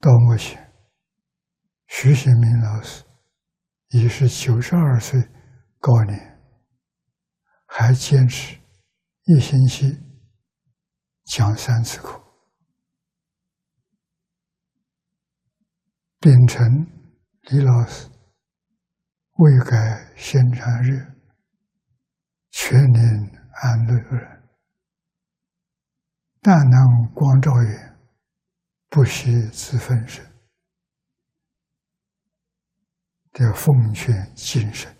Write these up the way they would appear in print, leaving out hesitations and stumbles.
到目前，徐新明老师已是92岁高龄，还坚持1星期讲3次课。秉承李老师未改先禅日，全年安乐人，但能光照眼，不惜自焚身的奉劝精神。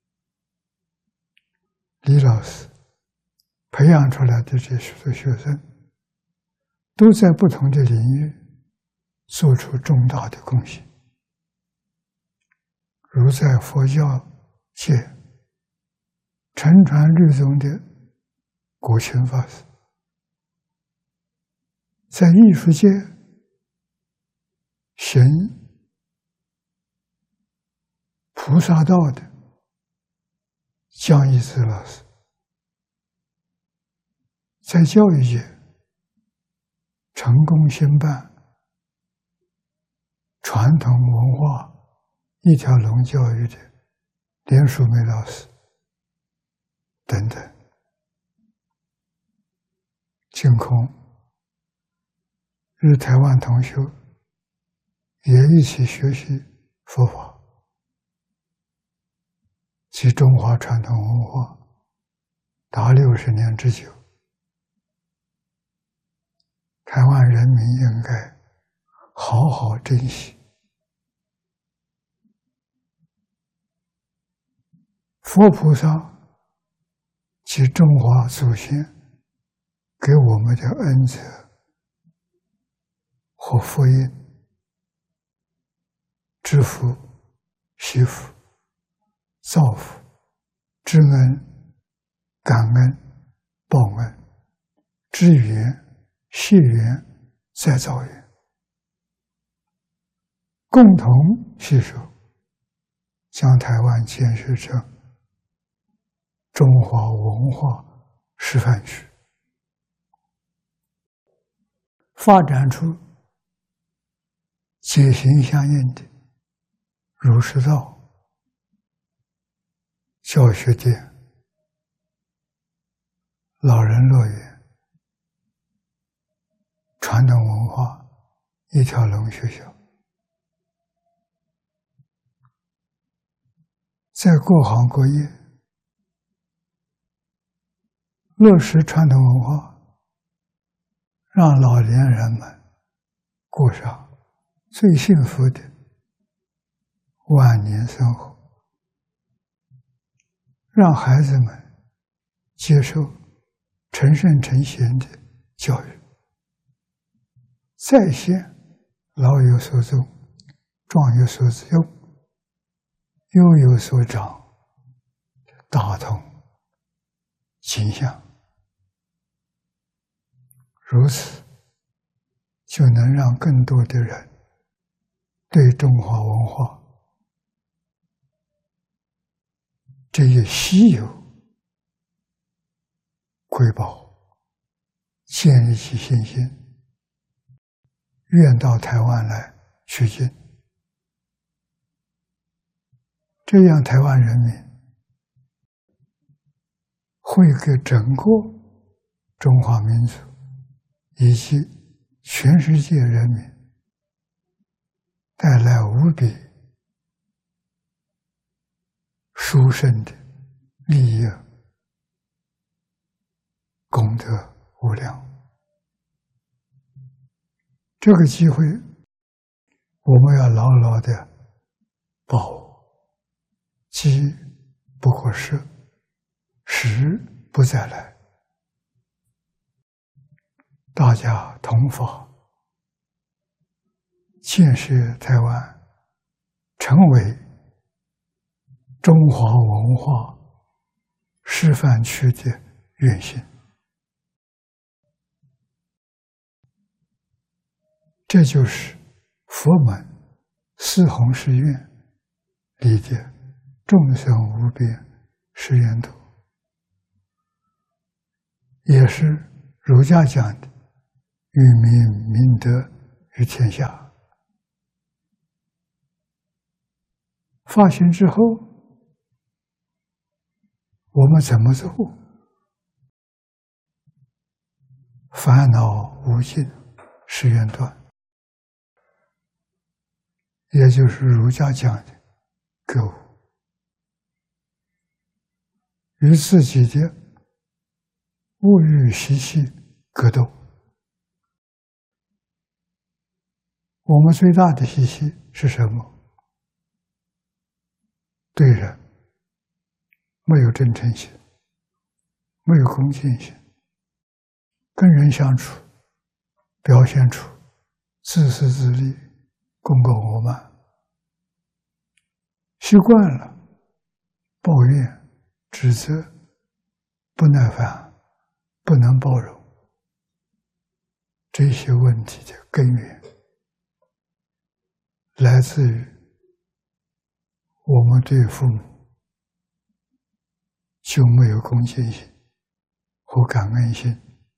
李老师培养出来的这许多学生，都在不同的领域做出重大的贡献，如在佛教界沉传律宗的国清法师，在艺术界行菩萨道的江一之老师，在教育界成功兴办传统文化一条龙教育的连淑梅老师等等，净空日台湾同修也一起学习佛法及中华传统文化达60年之久，台湾人民应该好好珍惜。佛菩萨及中华祖先给我们的恩泽和福音，知福、惜福、造福、知恩、感恩、报恩、知缘、惜缘、再造缘，共同携手将台湾建设成中华文化示范区，发展出解行相应的儒释道教学店、老人乐园、传统文化一条龙学校，在各行各业落实传统文化，让老年人们过上最幸福的晚年生活，让孩子们接受诚慎诚贤的教育，再现老有所终、壮有所用、幼有所长大同形象。如此，就能让更多的人对中华文化这一稀有瑰宝建立起信心，愿到台湾来取经，这样台湾人民会给整个中华民族以及全世界人民带来无比殊胜的利益，功德无量。这个机会我们要牢牢的把握，机不可失，时不再来。大家同法，建设台湾成为中华文化示范区的愿心。这就是佛门四弘誓愿里的众生无边誓愿图，也是儒家讲的与民明德于天下， 发心之后，我们怎么做？烦恼无尽，誓愿断，也就是儒家讲的觉悟，与自己的物欲习气格斗。我们最大的习气是什么？对人没有真诚心，没有恭敬心，跟人相处表现出自私自利、公共傲慢，习惯了抱怨、指责，不耐烦，不能包容，这些问题的根源来自于我们对父母就没有恭敬心和感恩心。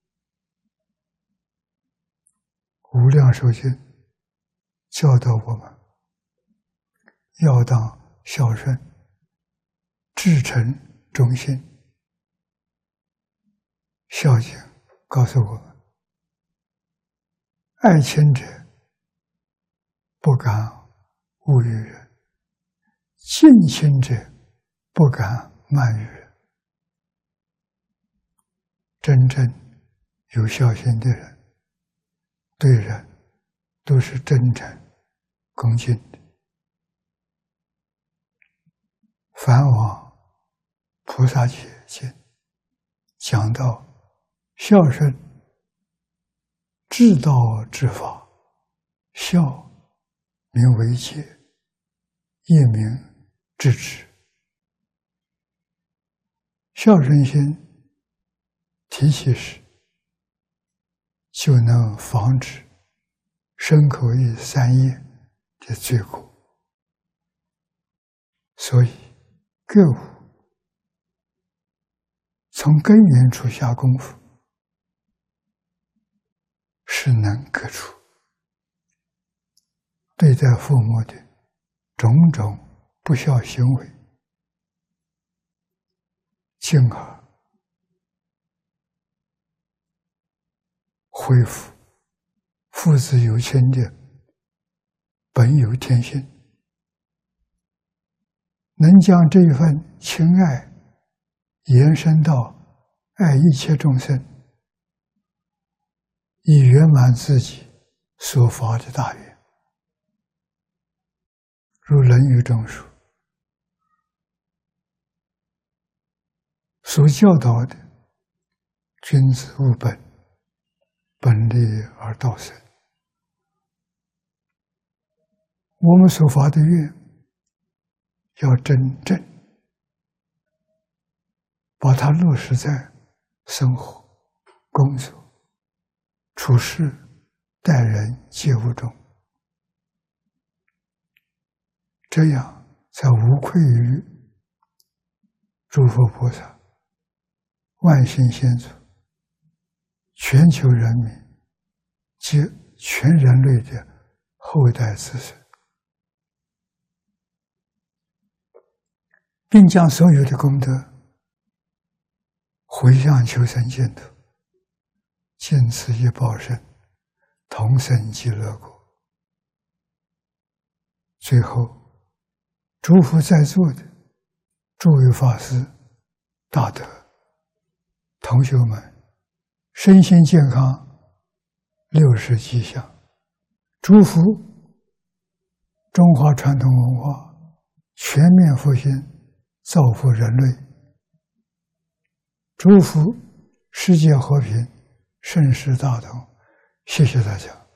无量寿经教导我们要当孝顺，至诚忠心。孝经告诉我们，爱亲者不敢恶于人，敬亲者不敢慢于人。真正有孝心的人，对人都是真诚恭敬的。梵网菩萨戒经讲到，孝顺至道之法，孝名为戒，业名制止。孝顺心提起时，就能防止身口意三业的罪过。所以觉悟从根源处下功夫，是能革除对待父母的种种不孝行为，进而恢复父子有亲的本有天性，能将这一份情爱延伸到爱一切众生，以圆满自己所发的大愿。如《论语》中说，所教导的君子务本，本立而道生。我们所发的愿要真正把它落实在生活、工作、处事、待人接物中，这样才无愧于诸佛菩萨、万行先祖、全球人民及全人类的后代子孙，并将所有的功德回向求生净土，尽此一报身，同生极乐国。最后祝福在座的诸位法师大德同学们身心健康，60吉祥，祝福中华传统文化全面复兴，造福人类，祝福世界和平，盛世大同。谢谢大家。